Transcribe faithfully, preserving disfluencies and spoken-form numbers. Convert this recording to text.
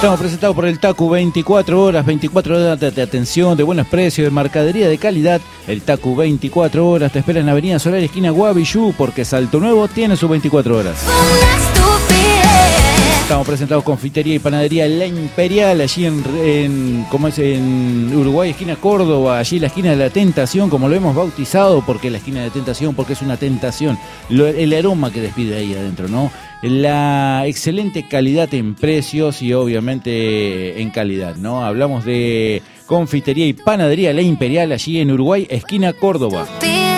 Estamos presentados por el Tacu, veinticuatro horas, veinticuatro horas de, de atención, de buenos precios, de mercadería de calidad. El Tacu, veinticuatro horas, te espera en la avenida Solar, esquina Guavillú, porque Salto Nuevo tiene sus veinticuatro horas. Estamos presentados con Confitería y Panadería La Imperial, allí en, en, ¿cómo es? En Uruguay, esquina Córdoba, allí la esquina de la tentación, como lo hemos bautizado, porque la esquina de tentación, porque es una tentación, lo, el aroma que despide ahí adentro, ¿no? La excelente calidad en precios y obviamente en calidad, ¿no? Hablamos de Confitería y Panadería La Imperial, allí en Uruguay, esquina Córdoba.